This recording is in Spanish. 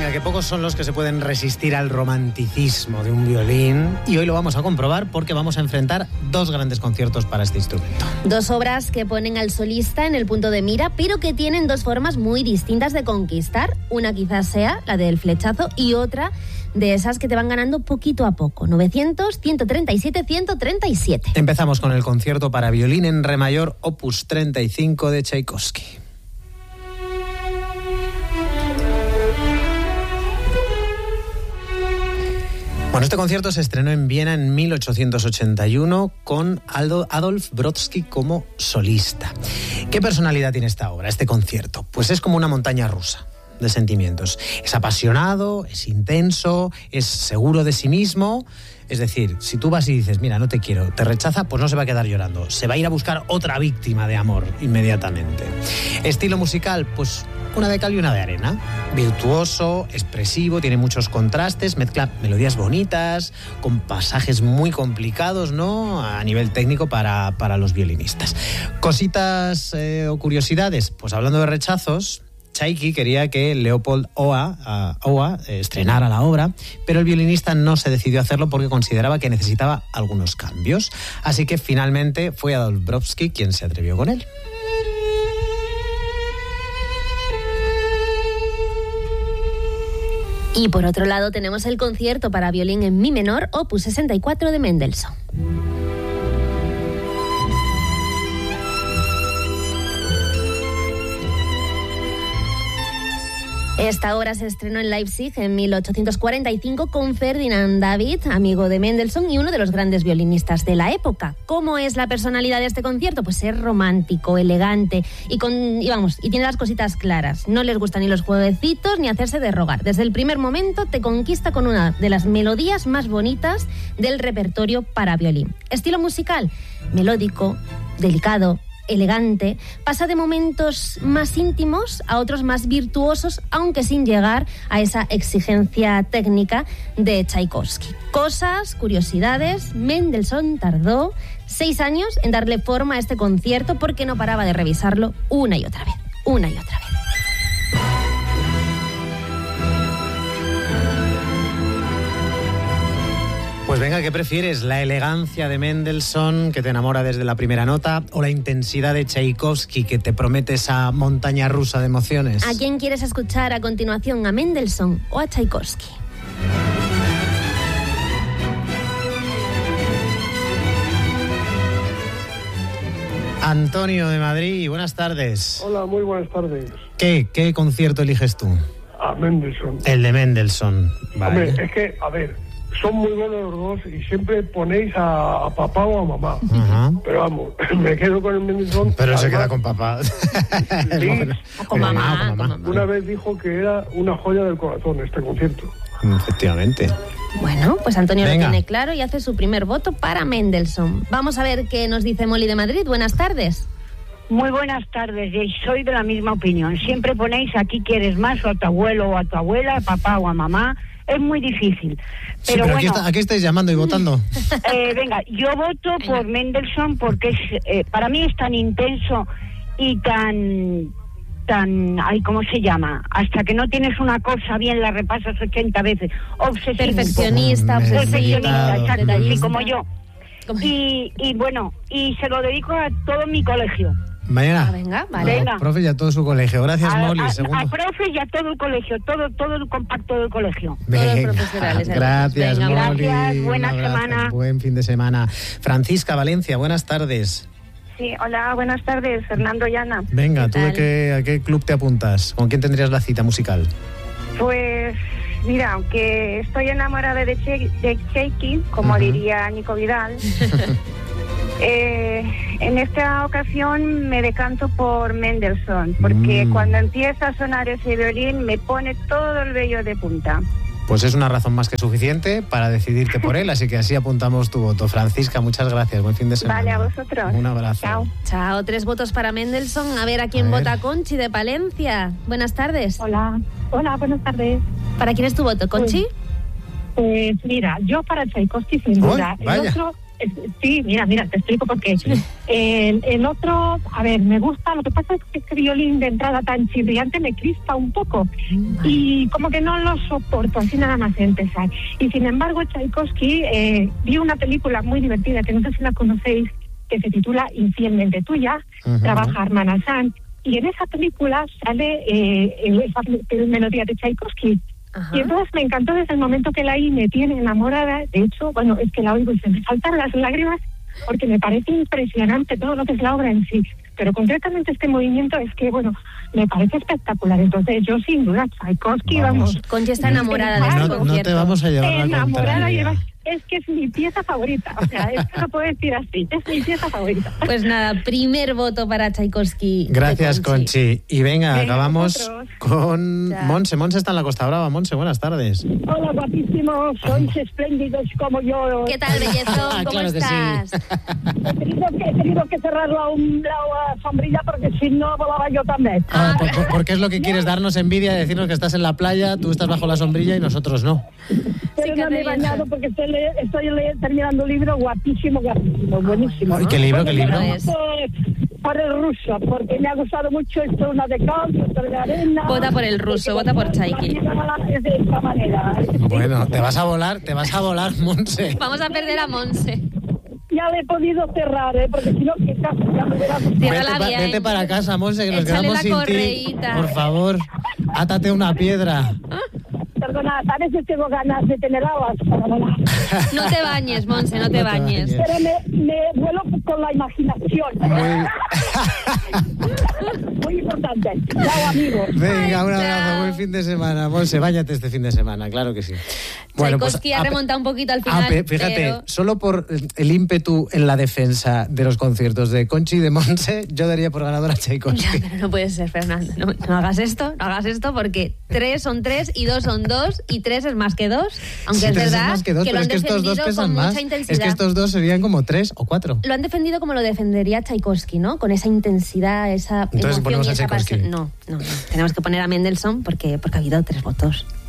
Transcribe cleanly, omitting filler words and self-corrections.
Venga, que pocos son los que se pueden resistir al romanticismo de un violín. Y hoy lo vamos a comprobar porque vamos a enfrentar dos grandes conciertos para este instrumento. Dos obras que ponen al solista en el punto de mira, pero que tienen dos formas muy distintas de conquistar. Una quizás sea la del flechazo y otra de esas que te van ganando poquito a poco. 900, 137, 137. Empezamos con el concierto para violín en re mayor, opus 35 de Tchaikovsky. Bueno, este concierto se estrenó en Viena en 1881 con Adolf Brodsky como solista. ¿Qué personalidad tiene esta obra, este concierto? Pues es como una montaña rusa de sentimientos. Es apasionado, es intenso, es seguro de sí mismo. Es decir, si tú vas y dices, mira, no te quiero, te rechaza, pues no se va a quedar llorando. Se va a ir a buscar otra víctima de amor inmediatamente. Estilo musical, pues una de cal y una de arena. Virtuoso, expresivo, tiene muchos contrastes, mezcla melodías bonitas, con pasajes muy complicados, ¿no? A nivel técnico para los violinistas. Cositas o curiosidades, pues hablando de rechazos, Tchaiki quería que Leopold Auer estrenara la obra, pero el violinista no se decidió a hacerlo porque consideraba que necesitaba algunos cambios. Así que finalmente fue Adolf Brodsky quien se atrevió con él. Y por otro lado tenemos el concierto para violín en mi menor, opus 64 de Mendelssohn. Esta obra se estrenó en Leipzig en 1845 con Ferdinand David, amigo de Mendelssohn y uno de los grandes violinistas de la época. ¿Cómo es la personalidad de este concierto? Pues es romántico, elegante y tiene las cositas claras. No les gustan ni los jueguecitos ni hacerse de rogar. Desde el primer momento te conquista con una de las melodías más bonitas del repertorio para violín. Estilo musical, melódico, delicado, elegante, pasa de momentos más íntimos a otros más virtuosos, aunque sin llegar a esa exigencia técnica de Tchaikovsky. Cosas, curiosidades, Mendelssohn tardó 6 años en darle forma a este concierto porque no paraba de revisarlo una y otra vez. Pues venga, ¿qué prefieres? ¿La elegancia de Mendelssohn, que te enamora desde la primera nota, o la intensidad de Tchaikovsky, que te promete esa montaña rusa de emociones? ¿A quién quieres escuchar a continuación, a Mendelssohn o a Tchaikovsky? Antonio de Madrid, buenas tardes. Hola, muy buenas tardes. ¿Qué concierto eliges tú? A Mendelssohn. El de Mendelssohn. Vale. Hombre, es que, a ver, son muy buenos los dos y siempre ponéis a papá o a mamá. Uh-huh. Pero vamos, me quedo con el Mendelssohn. Pero además, se queda con papá. Sí, con mamá. Una vez dijo que era una joya del corazón este concierto. Efectivamente. Bueno, pues Antonio lo tiene claro y hace su primer voto para Mendelssohn. Vamos a ver qué nos dice Molly de Madrid. Buenas tardes. Muy buenas tardes, y soy de la misma opinión. Siempre ponéis aquí quieres más, o a tu abuelo o a tu abuela, a papá o a mamá. Es muy difícil. Pero sí, bueno, aquí estáis llamando y votando. Venga, yo voto por Mendelssohn porque para mí es tan intenso y tan, ¿cómo se llama? Hasta que no tienes una cosa bien la repasas 80 veces. Perfeccionista, exacto, así como yo. Y bueno, y se lo dedico a todo mi colegio. Mañana. Venga, vale. Al profe y a todo su colegio. Gracias, Molly. Al profe y a todo el colegio, todo el compacto del colegio. Venga, todos los profesionales. Gracias, Molly. Gracias, buena semana. Buen fin de semana. Francisca, Valencia, buenas tardes. Sí, hola, buenas tardes, Fernando y Ana. Venga, ¿tú a qué club te apuntas? ¿Con quién tendrías la cita musical? Pues mira, aunque estoy enamorada de Tchaiki, como diría Nico Vidal, en esta ocasión me decanto por Mendelssohn, porque cuando empieza a sonar ese violín me pone todo el vello de punta. Pues es una razón más que suficiente para decidirte por él, así que así apuntamos tu voto. Francisca, muchas gracias, buen fin de semana. Vale, a vosotros. Un abrazo. Chao, 3 votos para Mendelssohn. A ver a quién vota Conchi de Palencia. Buenas tardes. Hola, buenas tardes. ¿Para quién es tu voto, Conchi? Pues mira, yo para Tchaikovsky sin duda. Sí, mira, te explico por qué. Sí. El otro, a ver, me gusta, lo que pasa es que este violín de entrada tan chirriante me crispa un poco y como que no lo soporto, así nada más de empezar. Y sin embargo, Tchaikovsky, vi una película muy divertida, que no sé si la conocéis, que se titula Infielmente Tuya, trabaja Arman Hassan, y en esa película sale esa melodía de Tchaikovsky. Y entonces me encantó desde el momento que la oí, me tiene enamorada. De hecho, bueno, es que la oigo y se me saltan las lágrimas porque me parece impresionante todo lo que es la obra en sí. Pero concretamente este movimiento es que, bueno, me parece espectacular. Entonces yo sin duda, Tchaikovsky, vamos. Conchi está enamorada de este concierto. No te vamos a llevar la enamorada y contraria. es que es mi pieza favorita. O sea, es que lo puedo decir así. Es mi pieza favorita. Pues nada, primer voto para Tchaikovsky. Gracias, Conchi. Y venga, acabamos vosotros. con Ya. Monse. Monse está en la Costa Brava. Monse, buenas tardes. Hola, guapísimos, sois espléndidos como yo. ¿Qué tal, bellezón? ¿Cómo Claro que sí. estás? He tenido que cerrar la sombrilla porque si no volaba yo también. Porque es lo que quieres, darnos envidia de decirnos que estás en la playa, tú estás bajo la sombrilla y nosotros no. Pero que no me te he bañado porque estoy terminando un libro guapísimo, buenísimo. Ay, ¿qué libro, qué libro? es? Por el ruso, porque me ha gustado mucho esto, una de cal, otra de arena. Vota por el ruso, vota por Chaiki. Es de esta manera. Bueno, te vas a volar, Monse. Vamos a perder a Monse. Ya le he podido cerrar, porque si no, que casi ya me verás. Ciérrala bien. Vete para casa, Monse, que nos Échale quedamos la sin ti. correíta. Por favor, átate una piedra. Perdona, a veces tengo ganas de tener aguas para volar. No te bañes, Monse, no te bañes. Pero me vuelo con la imaginación. Muy importante. Chao, amigos. Venga, un Ay, abrazo, chao. buen fin de semana. Monse, váyate este fin de semana, claro que sí. Tchaikovsky ha remontado un poquito al final. Fíjate, pero... solo por el ímpetu en la defensa de los conciertos de Conchi y de Monse, yo daría por ganadora a Ya, Tchaikovsky. pero no puede ser, Fernando. No hagas esto, porque 3 son 3 y 2 son 2 y 3 es más que 2. Aunque Sí, es tres verdad más que dos, que lo pero han es que estos dos defendido pesan con más. mucha intensidad. Es que estos dos serían como 3 o 4. Lo han defendido como lo defendería Tchaikovsky, ¿no? Con esa intensidad, esa Entonces emoción ponemos y a esa Tchaikovsky. pasión. No. Tenemos que poner a Mendelssohn porque ha habido 3 votos.